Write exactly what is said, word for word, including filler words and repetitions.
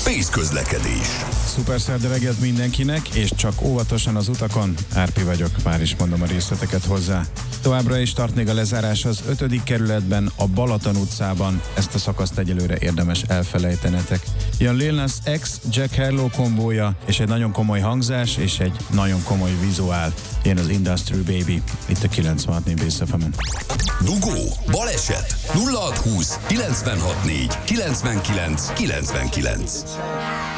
Pész Közlekedés. Szuper szerda reggelt mindenkinek, és csak óvatosan az utakon. Árpi vagyok, már is mondom a részleteket hozzá. Továbbra is tart még a lezárás az ötödik kerületben, a Balaton utcában. Ezt a szakaszt egyelőre érdemes elfelejtenetek. Jön Lil Nas X, Jack Harlow kombója, és egy nagyon komoly hangzás, és egy nagyon komoly vizuál. Jön az Industry Baby, itt a kilencvenhat négy Bész ef emen. Dugó, baleset, nulla hat húsz kilencvenhat négy kilencvenkilenc kilencvenkilenc.